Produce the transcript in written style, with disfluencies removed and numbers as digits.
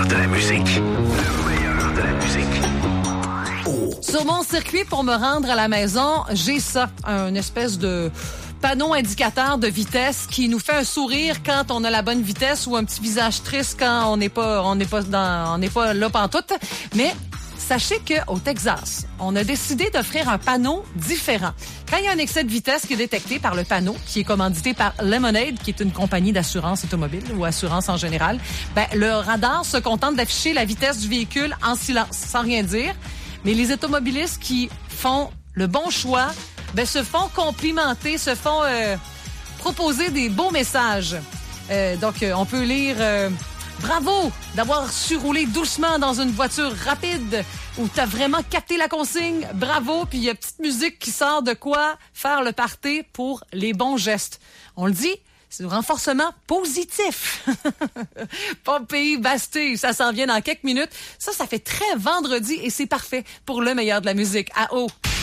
de la musique. Le meilleur de la musique. Sur mon circuit pour me rendre à la maison, j'ai ça, un espèce de panneau indicateur de vitesse qui nous fait un sourire quand on a la bonne vitesse ou un petit visage triste quand on n'est pas là pantoute. Mais sachez qu'au Texas, on a décidé d'offrir un panneau différent. Quand il y a un excès de vitesse qui est détecté par le panneau, qui est commandité par Lemonade, qui est une compagnie d'assurance automobile ou assurance en général, le radar se contente d'afficher la vitesse du véhicule en silence, sans rien dire. Mais les automobilistes qui font le bon choix, se font complimenter, se font proposer des beaux messages. Donc, on peut lire bravo d'avoir su rouler doucement dans une voiture rapide où t'as vraiment capté la consigne. Bravo. Puis il y a petite musique qui sort de quoi faire le party pour les bons gestes. On le dit, c'est du renforcement positif. Pompéi, Bastille, ça s'en vient dans quelques minutes. Ça fait très vendredi et c'est parfait pour le meilleur de la musique. À haut.